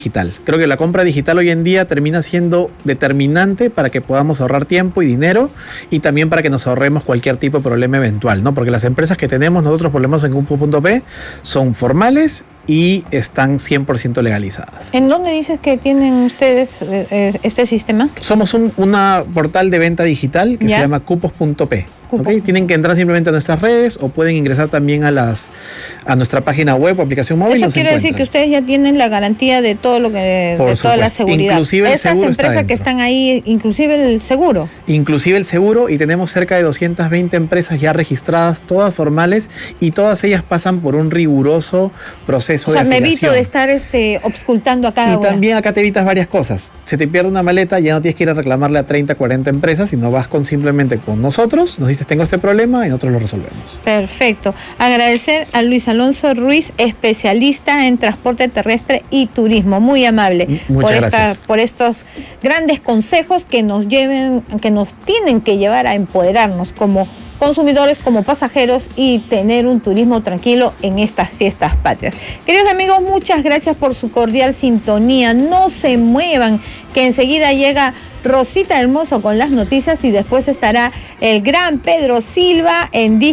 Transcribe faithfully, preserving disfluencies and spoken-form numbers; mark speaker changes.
Speaker 1: digital. Creo que la compra digital hoy en día termina siendo determinante para que podamos ahorrar tiempo y dinero y también para que nos ahorremos cualquier tipo de problema eventual, ¿no? Porque las empresas que tenemos nosotros, por lo menos en Cupo punto pe, son formales y están cien por ciento legalizadas.
Speaker 2: ¿En dónde dices que tienen ustedes eh, este sistema?
Speaker 1: Somos un una portal de venta digital que ¿Ya? se llama Cupos punto pe. ¿Okay? Tienen que entrar simplemente a nuestras redes o pueden ingresar también a las a nuestra página web o aplicación móvil.
Speaker 2: Eso quiere decir que ustedes ya tienen la garantía de todo lo que Por de toda la seguridad.
Speaker 1: Inclusive el
Speaker 2: Estas
Speaker 1: seguro
Speaker 2: empresas
Speaker 1: está
Speaker 2: que están ahí, inclusive el seguro.
Speaker 1: Inclusive el seguro, y tenemos cerca de doscientas veinte empresas ya registradas, todas formales, y todas ellas pasan por un riguroso proceso
Speaker 2: o sea,
Speaker 1: de afiliación.
Speaker 2: me evito de estar este obscultando a cada
Speaker 1: Y
Speaker 2: hora.
Speaker 1: también acá te evitas varias cosas. Se te pierde una maleta, ya no tienes que ir a reclamarle a treinta, cuarenta empresas, sino vas con simplemente con nosotros, nos dices tengo este problema y nosotros lo resolvemos.
Speaker 2: Perfecto. Agradecer a Luis Alonso Ruiz, especialista en transporte terrestre y turismo. Muy amable.
Speaker 1: Muchas
Speaker 2: por
Speaker 1: gracias.
Speaker 2: Esta, por estos grandes consejos que nos lleven, que nos tienen que llevar a empoderarnos como consumidores, como pasajeros y tener un turismo tranquilo en estas fiestas patrias. Queridos amigos, muchas gracias por su cordial sintonía. No se muevan, que enseguida llega Rosita Hermoso con las noticias y después estará el gran Pedro Silva en